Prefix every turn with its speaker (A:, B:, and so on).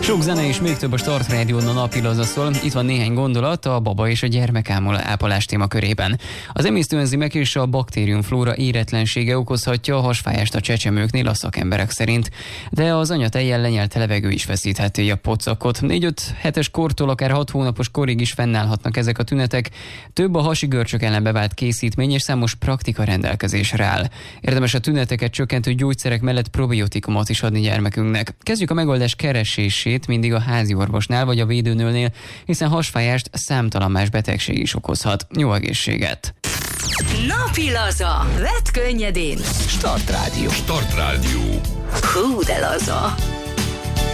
A: Sok zene és még több a Start Rádión a napi lazaszól. Itt van néhány gondolat a baba és a gyermekápolás témakörében. Az emésztőenzimek és a baktériumflóra éretlensége okozhatja a hasfájást a csecsemőknél a szakemberek szerint. De az anyatejjel lenyelt levegő is veszítheti a pocakot. 4-5 hetes kortól akár 6 hónapos korig is fennállhatnak ezek a tünetek. Több a hasi görcsök ellen bevált készítmény és számos praktika rendelkezésre áll. Érdemes a tüneteket csökkentő gyógyszerek mellett probiotikumot is adni gyermekünknek. Kezdjük a megoldás keresését mindig a házi orvosnál vagy a védőnőnél, hiszen hasfájást számtalan más betegség is okozhat. Jó egészséget!
B: Napi laza. Vedd könnyedén.
C: Start Rádió.
B: Hú, de laza.